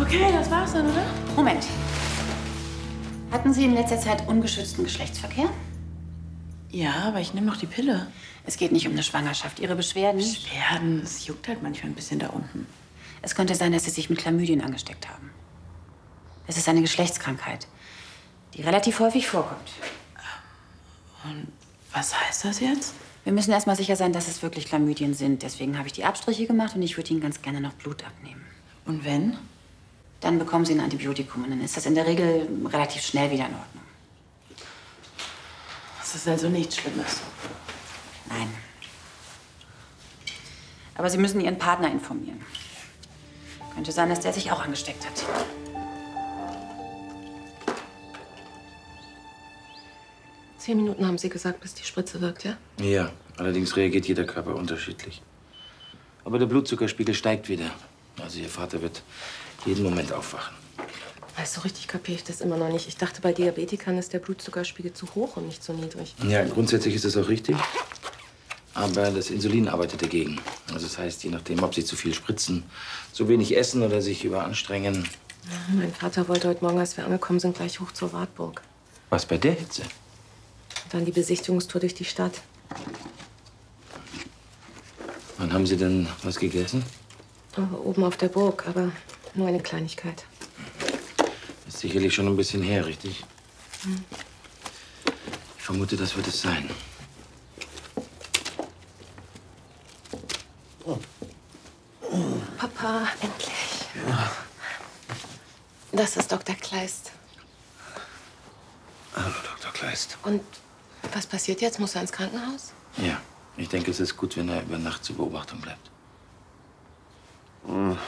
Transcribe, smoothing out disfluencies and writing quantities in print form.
Okay, das war's dann, oder? Moment. Hatten Sie in letzter Zeit ungeschützten Geschlechtsverkehr? Ja, aber ich nehme noch die Pille. Es geht nicht um eine Schwangerschaft. Ihre Beschwerden? Beschwerden, es juckt halt manchmal ein bisschen da unten. Es könnte sein, dass Sie sich mit Chlamydien angesteckt haben. Es ist eine Geschlechtskrankheit, die relativ häufig vorkommt. Und was heißt das jetzt? Wir müssen erst mal sicher sein, dass es wirklich Chlamydien sind. Deswegen habe ich die Abstriche gemacht und ich würde Ihnen ganz gerne noch Blut abnehmen. Und wenn? Dann bekommen Sie ein Antibiotikum und dann ist das in der Regel relativ schnell wieder in Ordnung. Das ist also nichts Schlimmes. Nein. Aber Sie müssen Ihren Partner informieren. Könnte sein, dass der sich auch angesteckt hat. Zehn Minuten haben Sie gesagt, bis die Spritze wirkt, ja? Ja, allerdings reagiert jeder Körper unterschiedlich. Aber der Blutzuckerspiegel steigt wieder. Also Ihr Vater wird jeden Moment aufwachen. Also richtig kapiere ich das immer noch nicht. Ich dachte, bei Diabetikern ist der Blutzuckerspiegel zu hoch und nicht so niedrig. Ja, grundsätzlich ist das auch richtig. Aber das Insulin arbeitet dagegen. Also das heißt, je nachdem, ob Sie zu viel spritzen, zu wenig essen oder sich überanstrengen. Ja, mein Vater wollte heute Morgen, als wir angekommen sind, gleich hoch zur Wartburg. Was bei der Hitze? Und dann die Besichtigungstour durch die Stadt. Wann haben Sie denn was gegessen? Oben auf der Burg, aber nur eine Kleinigkeit. Ist sicherlich schon ein bisschen her, richtig? Ich vermute, das wird es sein. Papa, endlich. Das ist Dr. Kleist. Hallo, Dr. Kleist. Und was passiert jetzt? Muss er ins Krankenhaus? Ja, ich denke, es ist gut, wenn er über Nacht zur Beobachtung bleibt.